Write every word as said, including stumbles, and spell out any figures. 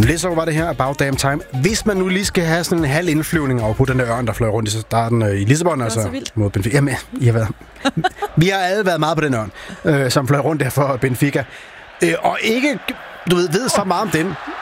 Lizzo var det her, About Damn Time. Hvis man nu lige skal have sådan en halv indflyvning over på den der ørn, der fløj rundt i starten i Lissabon, altså mod Benfica. Jamen, I har været... Vi har alle været meget på den ørn, øh, som fløj rundt der for Benfica. Øh, og ikke, du ved, ved så meget om den,